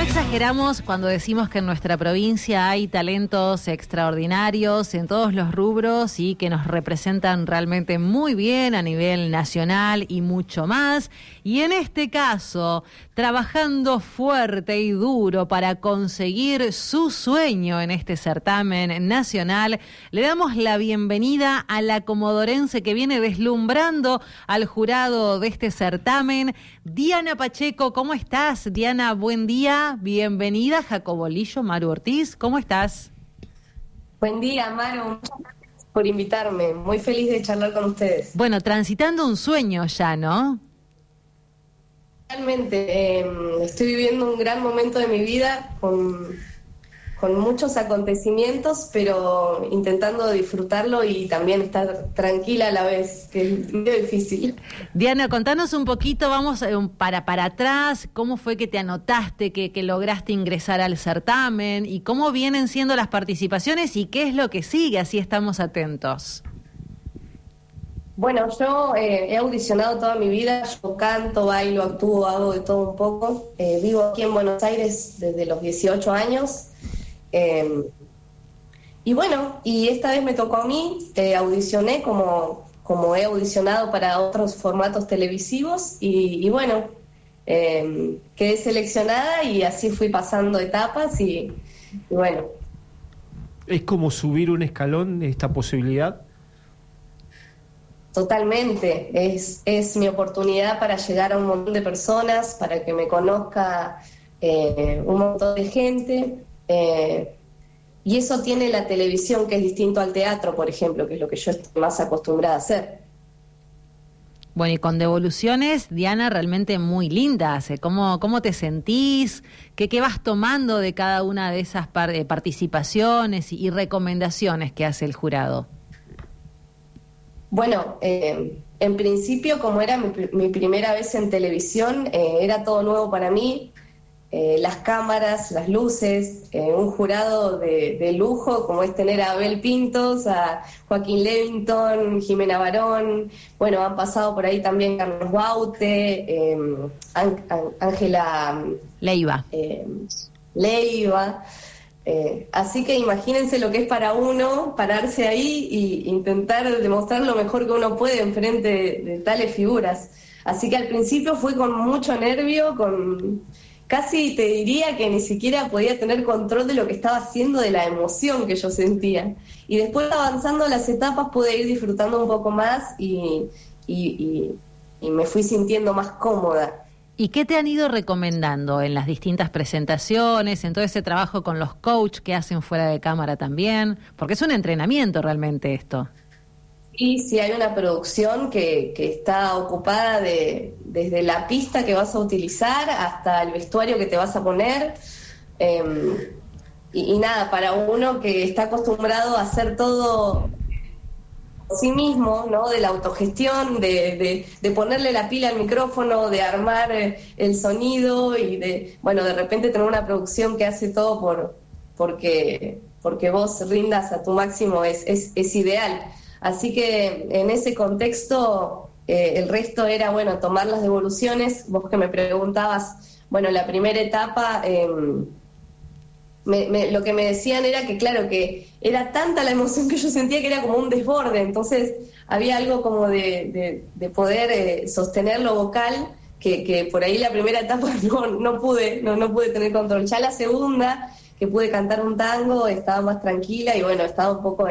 exageramos cuando decimos que en nuestra provincia hay talentos extraordinarios en todos los rubros y que nos representan realmente muy bien a nivel nacional y mucho más. Y en este caso, trabajando fuerte y duro para conseguir su sueño en este certamen nacional, le damos la bienvenida a la comodorense que viene deslumbrando al jurado de este certamen, Diana Pacheco. ¿Cómo estás, Diana? Buen día, bienvenida. Jacobo Lillo, Maru Ortiz, ¿cómo estás? Buen día, Maru, muchas gracias por invitarme, muy feliz de charlar con ustedes. Bueno, transitando un sueño ya, ¿no? Realmente, estoy viviendo un gran momento de mi vida con muchos acontecimientos, pero intentando disfrutarlo y también estar tranquila a la vez, que es muy difícil. Diana, contanos un poquito, vamos para atrás, cómo fue que te anotaste, que lograste ingresar al certamen y cómo vienen siendo las participaciones y qué es lo que sigue, así estamos atentos. Bueno, yo he audicionado toda mi vida, yo canto, bailo, actúo, hago de todo un poco. Vivo aquí en Buenos Aires desde los 18 años. Y bueno, y esta vez me tocó a mí, audicioné como he audicionado para otros formatos televisivos y bueno, quedé seleccionada y así fui pasando etapas y bueno. ¿Es como subir un escalón esta posibilidad? Totalmente, es mi oportunidad para llegar a un montón de personas, para que me conozca un montón de gente. Y eso tiene la televisión, que es distinto al teatro, por ejemplo, que es lo que yo estoy más acostumbrada a hacer. Bueno, y con devoluciones, Diana, realmente muy lindas. ¿Cómo te sentís? ¿Qué vas tomando de cada una de esas participaciones y recomendaciones que hace el jurado? Bueno, en principio, como era mi primera vez en televisión, era todo nuevo para mí. Las cámaras, las luces, un jurado de lujo como es tener a Abel Pintos, a Joaquín Levington, Jimena Barón, bueno, han pasado por ahí también Carlos Baute, Ángela Leiva. Así que imagínense lo que es para uno pararse ahí e intentar demostrar lo mejor que uno puede enfrente de tales figuras. Así que al principio fue con mucho nervio, casi te diría que ni siquiera podía tener control de lo que estaba haciendo, de la emoción que yo sentía. Y después, avanzando las etapas, pude ir disfrutando un poco más y me fui sintiendo más cómoda. ¿Y qué te han ido recomendando en las distintas presentaciones, en todo ese trabajo con los coaches que hacen fuera de cámara también? Porque es un entrenamiento realmente esto. Y si hay una producción que está ocupada desde la pista que vas a utilizar hasta el vestuario que te vas a poner. Y nada, para uno que está acostumbrado a hacer todo por sí mismo, ¿no? De la autogestión, de ponerle la pila al micrófono, de armar el sonido y de repente tener una producción que hace todo porque vos rindas a tu máximo es ideal. Así que en ese contexto el resto era, tomar las devoluciones. Vos que me preguntabas, la primera etapa, lo que me decían era que, claro, que era tanta la emoción que yo sentía que era como un desborde, entonces había algo como de poder sostener lo vocal, que por ahí la primera etapa no pude tener control. Ya la segunda, que pude cantar un tango, estaba más tranquila y estaba un poco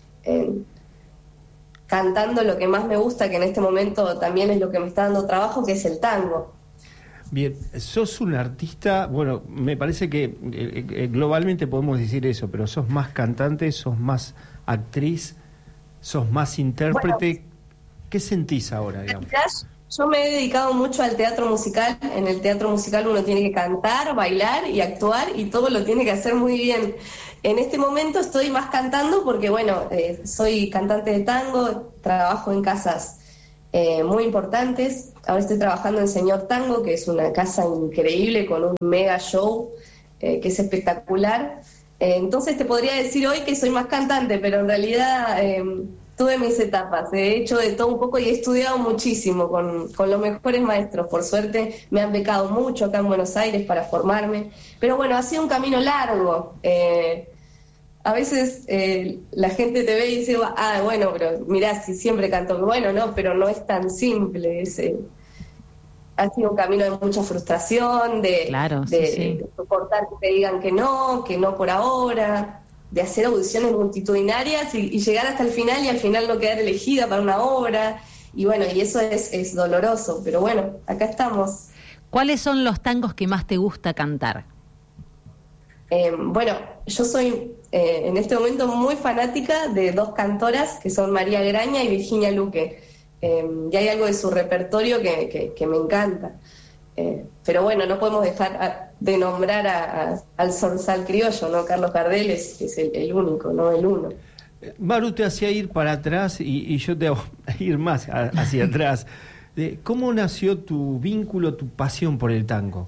cantando lo que más me gusta, que en este momento también es lo que me está dando trabajo, que es el tango. Bien, sos un artista, me parece que globalmente podemos decir eso, pero sos más cantante, sos más actriz, sos más intérprete. ¿Qué sentís ahora, digamos? Yo me he dedicado mucho al teatro musical. En el teatro musical uno tiene que cantar, bailar y actuar y todo lo tiene que hacer muy bien. En este momento estoy más cantando porque, soy cantante de tango, trabajo en casas muy importantes. Ahora estoy trabajando en Señor Tango, que es una casa increíble con un mega show que es espectacular. Entonces te podría decir hoy que soy más cantante, pero en realidad tuve mis etapas, he hecho de todo un poco y he estudiado muchísimo con los mejores maestros. Por suerte me han becado mucho acá en Buenos Aires para formarme, pero bueno, ha sido un camino largo. A veces la gente te ve y dice, bueno, pero mirá, si siempre canto, bueno, no, pero no es tan simple. Ha sido un camino de mucha frustración, de soportar que te digan que no por ahora, de hacer audiciones multitudinarias y llegar hasta el final y al final no quedar elegida para una obra. Y bueno, y eso es doloroso, pero bueno, acá estamos. ¿Cuáles son los tangos que más te gusta cantar? Bueno, yo soy en este momento muy fanática de dos cantoras que son María Graña y Virginia Luque. Y hay algo de su repertorio que me encanta. Pero bueno, no podemos dejar de nombrar al zorzal criollo, ¿no? Carlos Gardel es el único, ¿no? El uno. Maru te hacía ir para atrás y yo te hago ir más hacia atrás. ¿Cómo nació tu vínculo, tu pasión por el tango?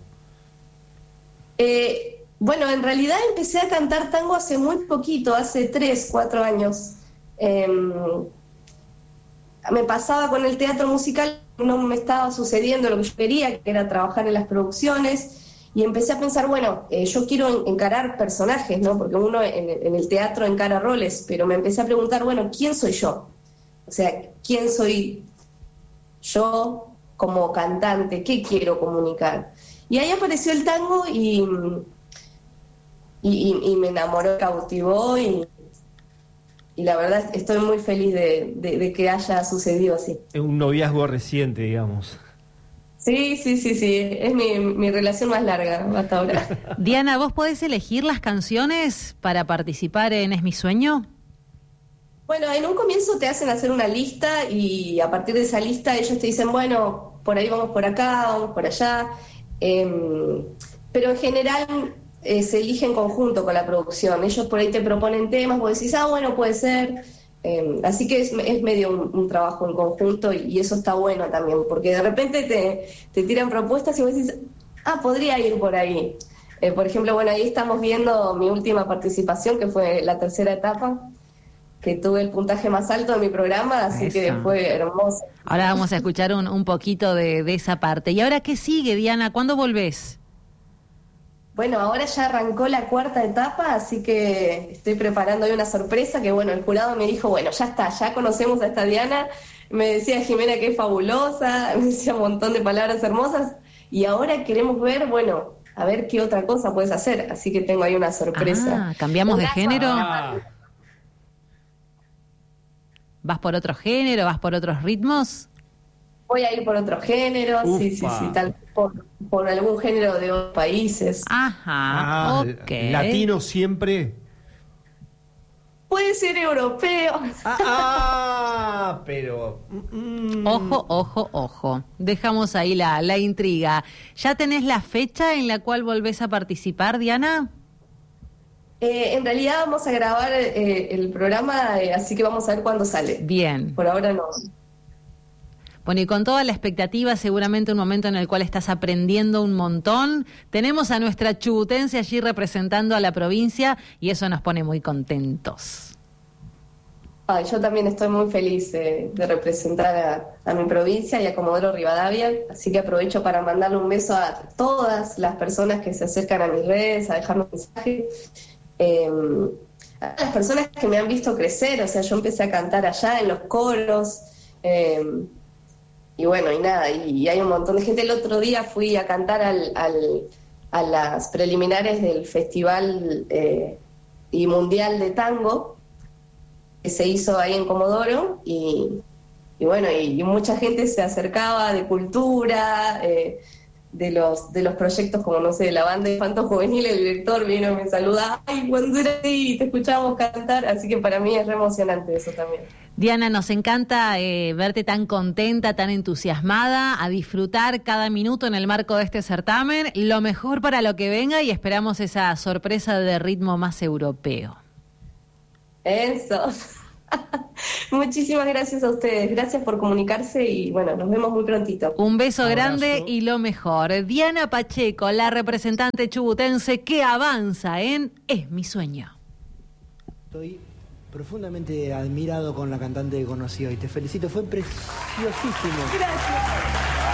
Bueno, en realidad empecé a cantar tango hace muy poquito, hace 3, 4 años. Me pasaba con el teatro musical, no me estaba sucediendo lo que yo quería, que era trabajar en las producciones, y empecé a pensar, bueno, yo quiero encarar personajes, ¿no? Porque uno en el teatro encara roles, pero me empecé a preguntar, bueno, ¿quién soy yo? O sea, ¿quién soy yo como cantante? ¿Qué quiero comunicar? Y ahí apareció el tango y me enamoró, cautivó y la verdad estoy muy feliz de que haya sucedido así. Es un noviazgo reciente, digamos. Sí, es mi relación más larga hasta ahora. Diana, ¿vos podés elegir las canciones para participar en Es mi sueño? Bueno, en un comienzo te hacen hacer una lista y a partir de esa lista ellos te dicen, bueno, por ahí vamos por acá, vamos por allá, pero en general se elige en conjunto con la producción. Ellos por ahí te proponen temas, vos decís, bueno, puede ser. Así que es medio un trabajo en conjunto y eso está bueno también, porque de repente te tiran propuestas y vos decís, podría ir por ahí. Por ejemplo, bueno, ahí estamos viendo mi última participación, que fue la tercera etapa, que tuve el puntaje más alto de mi programa, así que fue hermoso. Ahora vamos a escuchar un poquito de esa parte. ¿Y ahora qué sigue, Diana? ¿Cuándo volvés? Bueno, ahora ya arrancó la cuarta etapa, así que estoy preparando ahí una sorpresa que, bueno, el jurado me dijo, bueno, ya está, ya conocemos a esta Diana, me decía Jimena que es fabulosa, me decía un montón de palabras hermosas, y ahora queremos ver, bueno, a ver qué otra cosa puedes hacer, así que tengo ahí una sorpresa. ¿Cambiamos de género? ¿Vas por otro género? ¿Vas por otros ritmos? Voy a ir por otro género, sí, tal por algún género de otros países. Ajá, okay. ¿Latino siempre? Puede ser europeo. Pero... Ojo. Dejamos ahí la intriga. ¿Ya tenés la fecha en la cual volvés a participar, Diana? En realidad vamos a grabar el programa, así que vamos a ver cuándo sale. Bien. Por ahora no. Bueno, y con toda la expectativa, seguramente un momento en el cual estás aprendiendo un montón. Tenemos a nuestra chubutense allí representando a la provincia y eso nos pone muy contentos. Yo también estoy muy feliz de representar a mi provincia y a Comodoro Rivadavia, así que aprovecho para mandarle un beso a todas las personas que se acercan a mis redes, a dejarme un mensaje. A las personas que me han visto crecer, o sea, yo empecé a cantar allá en los coros, y bueno, y nada, y hay un montón de gente. El otro día fui a cantar a las preliminares del Festival y Mundial de Tango, que se hizo ahí en Comodoro, y bueno, y mucha gente se acercaba de cultura, de los proyectos como, no sé, la banda de Infanto Juvenil, el director vino y me saluda, cuando era así, te escuchábamos cantar, así que para mí es re emocionante eso también. Diana, nos encanta verte tan contenta, tan entusiasmada, a disfrutar cada minuto en el marco de este certamen, lo mejor para lo que venga y esperamos esa sorpresa de ritmo más europeo. Eso. Muchísimas gracias a ustedes, gracias por comunicarse y bueno, nos vemos muy prontito. Un beso grande y lo mejor. Diana Pacheco, la representante chubutense que avanza en Es mi sueño. Estoy profundamente admirado con la cantante que conocí hoy. Te felicito, fue preciosísimo. Gracias.